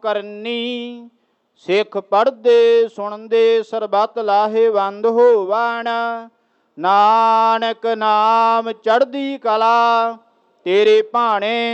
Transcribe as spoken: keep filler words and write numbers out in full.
ਕਰਨੀ। ਸਿੱਖ ਪੜ੍ਹਦੇ ਸੁਣਦੇ ਸਰਬੱਤ ਲਾਹੇਵੰਦ ਹੋਵਣ। ਨਾਨਕ ਨਾਮ ਚੜ੍ਹਦੀ ਕਲਾ ਤੇਰੇ ਭਾਣੇ